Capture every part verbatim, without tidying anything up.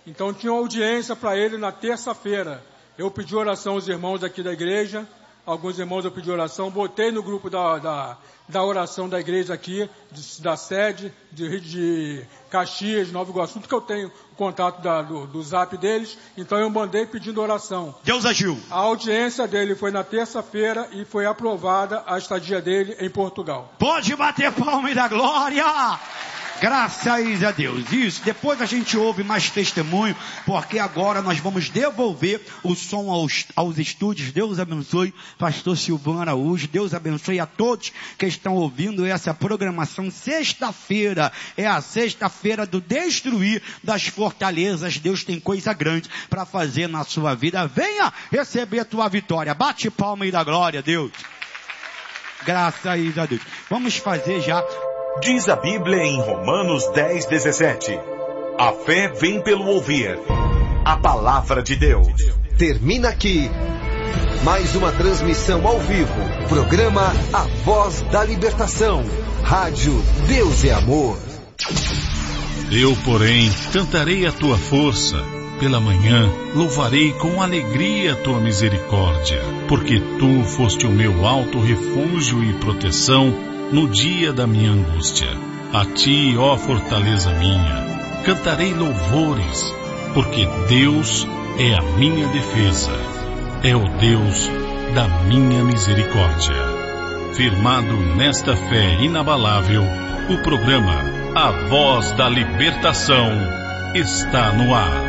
Então tinha uma audiência para ele na terça-feira. Eu pedi oração aos irmãos aqui da igreja, alguns irmãos eu pedi oração, botei no grupo da, da, da oração da igreja aqui, de, da sede, de Rio de Caxias, Nova Iguaçu, tudo que eu tenho o contato da, do, do zap deles, então eu mandei pedindo oração. Deus agiu. A audiência dele foi na terça-feira e foi aprovada a estadia dele em Portugal. Pode bater palma e dar glória! Graças a Deus. Isso, depois a gente ouve mais testemunho, porque agora nós vamos devolver o som aos, aos estúdios. Deus abençoe pastor Silvano Araújo, Deus abençoe a todos que estão ouvindo essa programação. Sexta-feira é a sexta-feira do destruir das fortalezas. Deus tem coisa grande para fazer na sua vida. Venha receber a tua vitória. Bate palma e dá glória a Deus. Graças a Deus. Vamos fazer já. Diz a Bíblia em Romanos dez, dezessete. A fé vem pelo ouvir a palavra de Deus. Termina aqui mais uma transmissão ao vivo. Programa A Voz da Libertação. Rádio Deus é Amor. Eu, porém, cantarei a tua força. Pela manhã, louvarei com alegria a tua misericórdia, porque tu foste o meu alto refúgio e proteção no dia da minha angústia. A ti, ó fortaleza minha, cantarei louvores, porque Deus é a minha defesa, é o Deus da minha misericórdia. Firmado nesta fé inabalável, o programa A Voz da Libertação está no ar.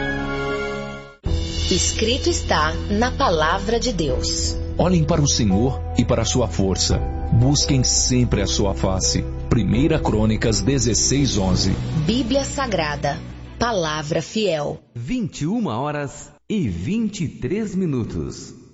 Escrito está na Palavra de Deus. Olhem para o Senhor e para a sua força. Busquem sempre a sua face. Primeira Crônicas dezesseis, onze. Bíblia Sagrada. Palavra fiel. vinte e uma horas e vinte e três minutos.